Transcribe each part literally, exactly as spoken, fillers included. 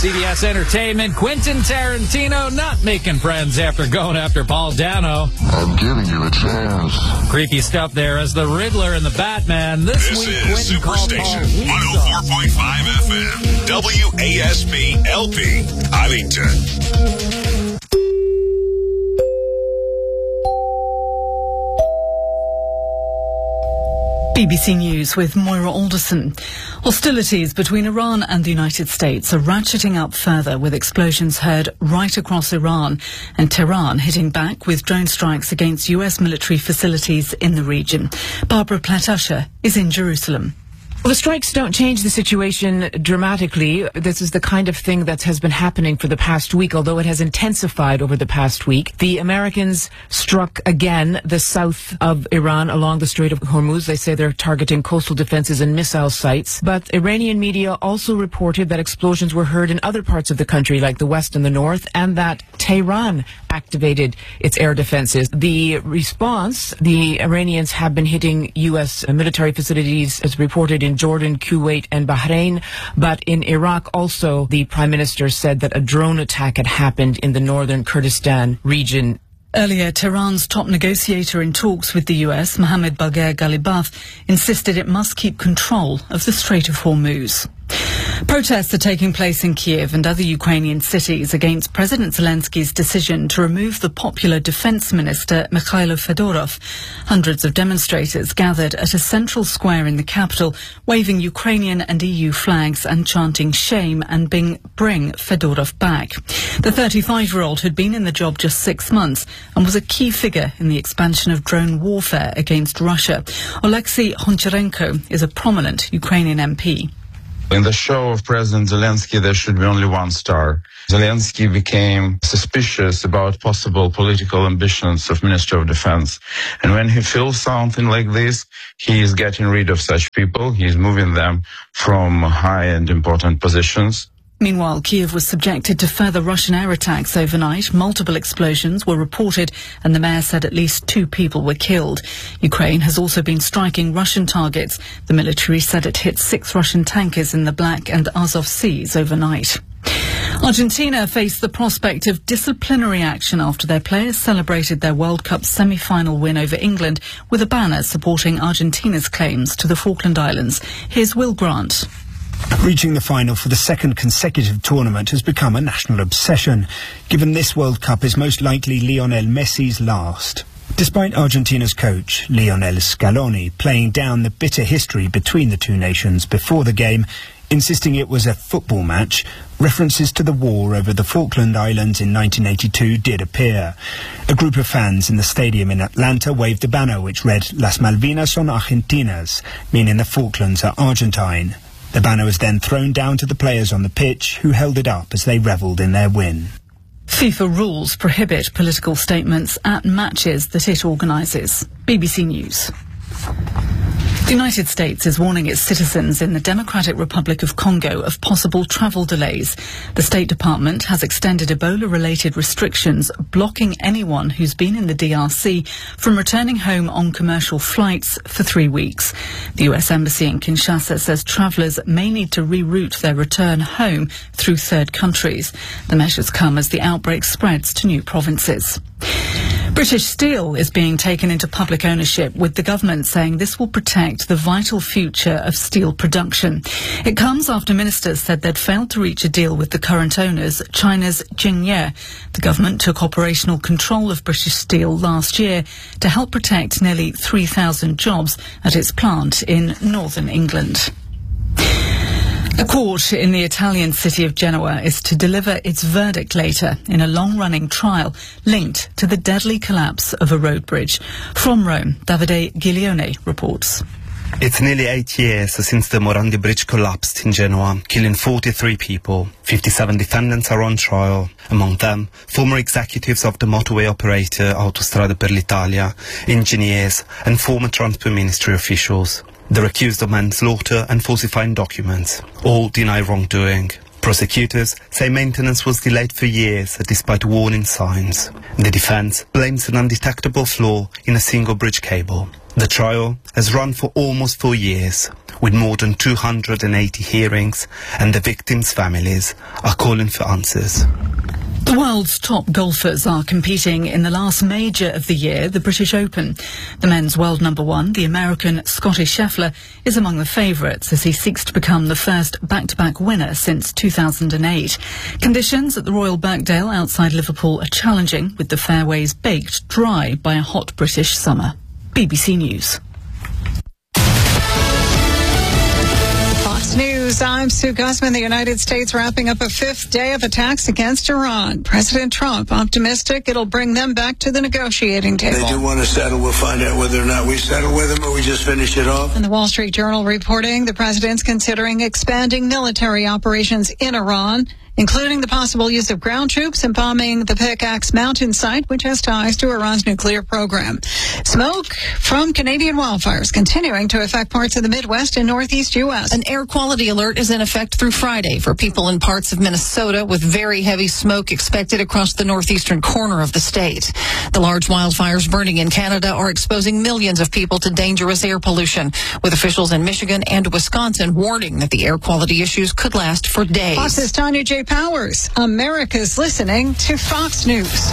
C B S Entertainment, Quentin Tarantino not making friends after going after Paul Dano. I'm giving you a chance. Creepy stuff there as the Riddler and the Batman. This, this week, is Quentin called Superstation one oh four point five F M, W A S P L P, Huntington. B B C News with Moira Alderson. Hostilities between Iran and the United States are ratcheting up further, with explosions heard right across Iran and Tehran hitting back with drone strikes against U S military facilities in the region. Barbara Platt-Usher is in Jerusalem. Well, the strikes don't change the situation dramatically. This is the kind of thing that has been happening for the past week, although it has intensified over the past week. The Americans struck again the south of Iran along the Strait of Hormuz. They say they're targeting coastal defenses and missile sites. But Iranian media also reported that explosions were heard in other parts of the country, like the west and the north, and that Tehran activated its air defenses. The response, the Iranians have been hitting U S military facilities, as reported in Jordan, Kuwait, and Bahrain. But in Iraq also, the Prime Minister said that a drone attack had happened in the northern Kurdistan region. Earlier, Tehran's top negotiator in talks with the U S, Mohammad Bagher Ghalibaf, insisted it must keep control of the Strait of Hormuz. Protests are taking place in Kiev and other Ukrainian cities against President Zelensky's decision to remove the popular defense minister Mikhailo Fedorov. Hundreds of demonstrators gathered at a central square in the capital, waving Ukrainian and E U flags and chanting shame and bring, bring Fedorov back. The thirty-five-year-old had been in the job just six months and was a key figure in the expansion of drone warfare against Russia. Oleksiy Honcharenko is a prominent Ukrainian M P. In the show of President Zelensky, there should be only one star. Zelensky became suspicious about possible political ambitions of Minister of Defense. And when he feels something like this, he is getting rid of such people. He is moving them from high and important positions. Meanwhile, Kiev was subjected to further Russian air attacks overnight. Multiple explosions were reported, and the mayor said at least two people were killed. Ukraine has also been striking Russian targets. The military said it hit six Russian tankers in the Black and Azov Seas overnight. Argentina faced the prospect of disciplinary action after their players celebrated their World Cup semi-final win over England with a banner supporting Argentina's claims to the Falkland Islands. Here's Will Grant. Reaching the final for the second consecutive tournament has become a national obsession, given this World Cup is most likely Lionel Messi's last. Despite Argentina's coach, Lionel Scaloni, playing down the bitter history between the two nations before the game, insisting it was a football match, references to the war over the Falkland Islands in nineteen eighty-two did appear. A group of fans in the stadium in Atlanta waved a banner which read "Las Malvinas son Argentinas," meaning the Falklands are Argentine. The banner was then thrown down to the players on the pitch, who held it up as they revelled in their win. FIFA rules prohibit political statements at matches that it organises. B B C News. The United States is warning its citizens in the Democratic Republic of Congo of possible travel delays. The State Department has extended Ebola-related restrictions, blocking anyone who's been in the D R C from returning home on commercial flights for three weeks. The U S Embassy in Kinshasa says travellers may need to reroute their return home through third countries. The measures come as the outbreak spreads to new provinces. British Steel is being taken into public ownership, with the government saying this will protect the vital future of steel production. It comes after ministers said they'd failed to reach a deal with the current owners, China's Jingye. The government took operational control of British Steel last year to help protect nearly three thousand jobs at its plant in northern England. A court in the Italian city of Genoa is to deliver its verdict later in a long-running trial linked to the deadly collapse of a road bridge. From Rome, Davide Giglione reports. It's nearly eight years since the Morandi Bridge collapsed in Genoa, killing forty-three people. fifty-seven defendants are on trial. Among them, former executives of the motorway operator Autostrade per l'Italia, engineers and former Transport Ministry officials. They're accused of manslaughter and falsifying documents. All deny wrongdoing. Prosecutors say maintenance was delayed for years despite warning signs. The defense blames an undetectable flaw in a single bridge cable. The trial has run for almost four years, with more than two hundred eighty hearings, and the victims' families are calling for answers. The world's top golfers are competing in the last major of the year, the British Open. The men's world number one, the American Scottie Scheffler, is among the favourites as he seeks to become the first back-to-back winner since two thousand eight. Conditions at the Royal Birkdale outside Liverpool are challenging, with the fairways baked dry by a hot British summer. B B C News. News. I'm Sue Guzman. The United States wrapping up a fifth day of attacks against Iran. President Trump optimistic it'll bring them back to the negotiating table. They do want to settle. We'll find out whether or not we settle with them or we just finish it off. And the Wall Street Journal reporting the president's considering expanding military operations in Iran, including the possible use of ground troops and bombing the Pickaxe Mountain site, which has ties to Iran's nuclear program. Smoke from Canadian wildfires continuing to affect parts of the Midwest and Northeast U S. An air quality alert is in effect through Friday for people in parts of Minnesota, with very heavy smoke expected across the northeastern corner of the state. The large wildfires burning in Canada are exposing millions of people to dangerous air pollution, with officials in Michigan and Wisconsin warning that the air quality issues could last for days. Fox's Tanya J. Powers. America's listening to Fox News.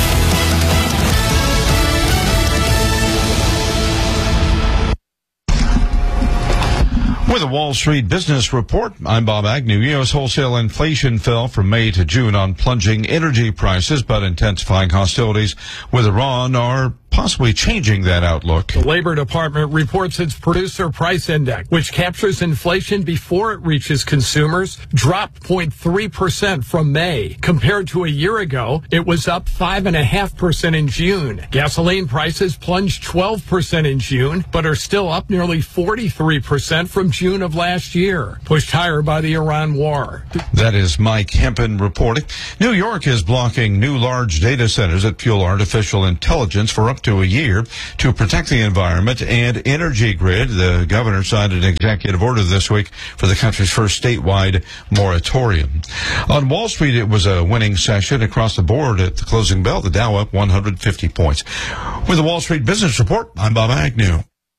With a Wall Street Business Report, I'm Bob Agnew. U S wholesale inflation fell from May to June on plunging energy prices, but intensifying hostilities with Iran are possibly changing that outlook. The Labor Department reports its producer price index, which captures inflation before it reaches consumers, dropped zero point three percent from May. Compared to a year ago, it was up five point five percent in June. Gasoline prices plunged twelve percent in June, but are still up nearly forty-three percent from June of last year, pushed higher by the Iran war. That is Mike Hempen reporting. New York is blocking new large data centers that fuel artificial intelligence for up to a year to protect the environment and energy grid. The governor signed an executive order this week for the country's first statewide moratorium. On Wall Street, it was a winning session across the board at the closing bell. The Dow up one hundred fifty points. With the Wall Street Business Report, I'm Bob Agnew.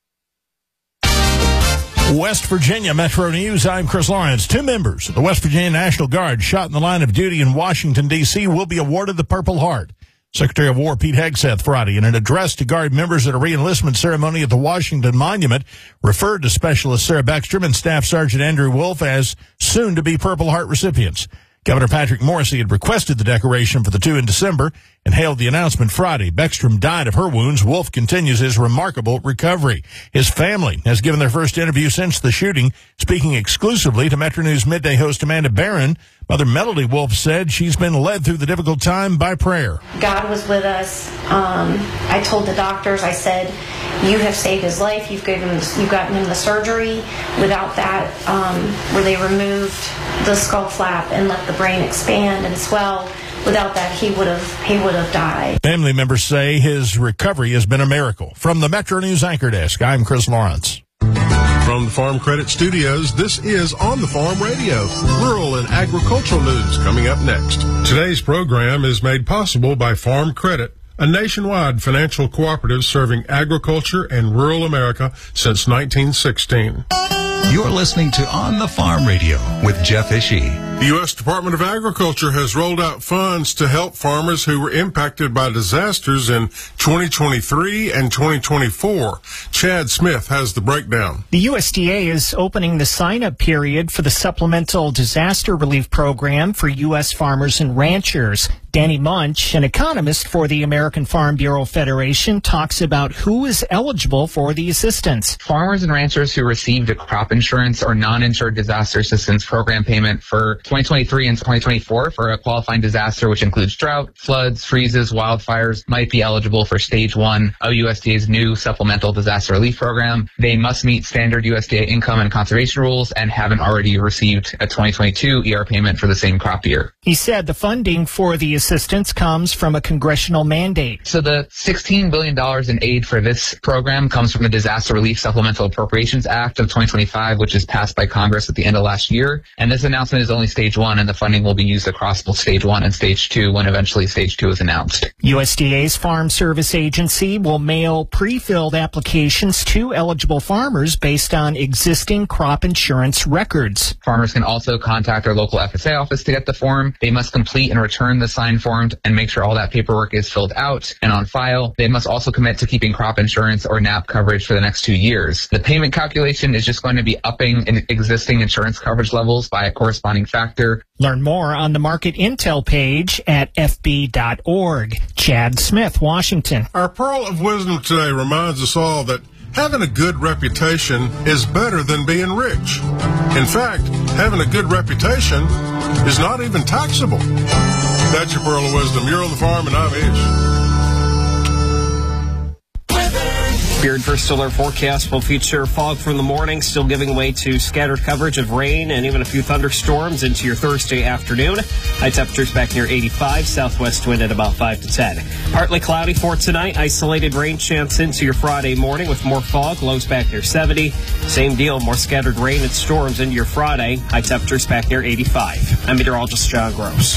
West Virginia Metro News, I'm Chris Lawrence. Two members of the West Virginia National Guard shot in the line of duty in Washington, D C will be awarded the Purple Heart. Secretary of War Pete Hegseth Friday, in an address to Guard members at a re-enlistment ceremony at the Washington Monument, referred to Specialist Sarah Beckstrom and Staff Sergeant Andrew Wolf as soon-to-be Purple Heart recipients. Governor Patrick Morrisey had requested the decoration for the two in December and hailed the announcement Friday. Beckstrom died of her wounds. Wolf continues his remarkable recovery. His family has given their first interview since the shooting. Speaking exclusively to Metro News Midday host Amanda Barron, Mother Melody Wolf said she's been led through the difficult time by prayer. God was with us. Um, I told the doctors, I said, you have saved his life. You've given him, you've gotten him the surgery. Without that, um, where they removed the skull flap and let the brain expand and swell, without that, he would have he would have died. Family members say his recovery has been a miracle. From the Metro News Anchor Desk, I'm Chris Lawrence. From the Farm Credit Studios, this is On the Farm Radio, rural and agricultural news coming up next. Today's program is made possible by Farm Credit, a nationwide financial cooperative serving agriculture and rural America since nineteen sixteen. You're listening to On the Farm Radio with Jeff Ishii. The U S Department of Agriculture has rolled out funds to help farmers who were impacted by disasters in twenty twenty-three and twenty twenty-four. Chad Smith has the breakdown. The U S D A is opening the sign-up period for the Supplemental Disaster Relief Program for U S farmers and ranchers. Danny Munch, an economist for the American Farm Bureau Federation, talks about who is eligible for the assistance. Farmers and ranchers who received a crop insurance or non-insured disaster assistance program payment for twenty twenty-three and twenty twenty-four for a qualifying disaster, which includes drought, floods, freezes, wildfires, might be eligible for stage one of U S D A's new Supplemental Disaster Relief Program. They must meet standard U S D A income and conservation rules and haven't already received a twenty twenty-two E R payment for the same crop year. He said the funding for the assistance comes from a congressional mandate. So the sixteen billion dollars in aid for this program comes from the Disaster Relief Supplemental Appropriations Act of twenty twenty-five, which is passed by Congress at the end of last year. And this announcement is only stage one, and the funding will be used across both stage one and stage two when eventually stage two is announced. U S D A's Farm Service Agency will mail pre-filled applications to eligible farmers based on existing crop insurance records. Farmers can also contact their local F S A office to get the form. They must complete and return the signed form and make sure all that paperwork is filled out and on file. They must also commit to keeping crop insurance or N A P coverage for the next two years. The payment calculation is just going to be upping existing insurance coverage levels by a corresponding factor. Learn more on the Market Intel page at f b dot org. Chad Smith, Washington. Our Pearl of Wisdom today reminds us all that having a good reputation is better than being rich. In fact, having a good reputation is not even taxable. That's your Pearl of Wisdom. You're on the farm and I'm Ish. Beard First Alert forecast will feature fog from the morning, still giving way to scattered coverage of rain and even a few thunderstorms into your Thursday afternoon. High temperatures back near eighty-five, southwest wind at about five to ten. Partly cloudy for tonight, isolated rain chance into your Friday morning with more fog, lows back near seventy. Same deal, more scattered rain and storms into your Friday, high temperatures back near eighty-five. I'm meteorologist John Gross.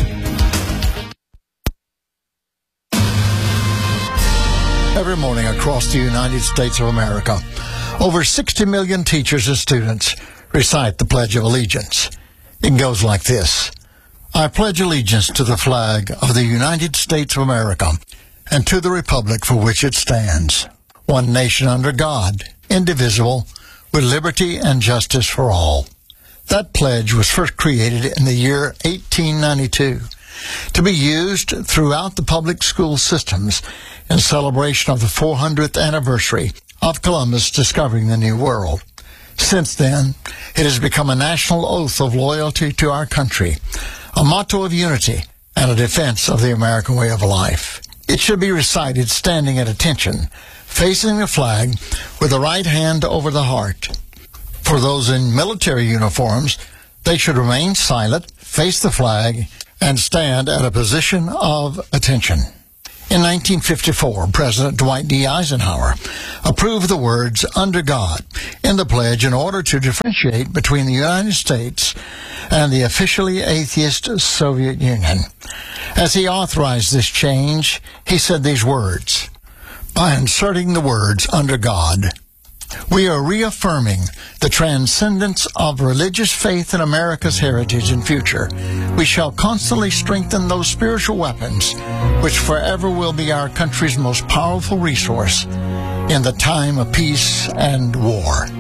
Every morning across the United States of America, over sixty million teachers and students recite the Pledge of Allegiance. It goes like this. I pledge allegiance to the flag of the United States of America and to the republic for which it stands, one nation under God, indivisible, with liberty and justice for all. That pledge was first created in the year eighteen ninety-two to be used throughout the public school systems in celebration of the four hundredth anniversary of Columbus discovering the New World. Since then, it has become a national oath of loyalty to our country, a motto of unity, and a defense of the American way of life. It should be recited standing at attention, facing the flag with the right hand over the heart. For those in military uniforms, they should remain silent, face the flag, and stand at a position of attention. In nineteen fifty-four, President Dwight D. Eisenhower approved the words "under God" in the pledge in order to differentiate between the United States and the officially atheist Soviet Union. As he authorized this change, he said these words, by inserting the words "under God," we are reaffirming the transcendence of religious faith in America's heritage and future. We shall constantly strengthen those spiritual weapons which forever will be our country's most powerful resource in the time of peace and war.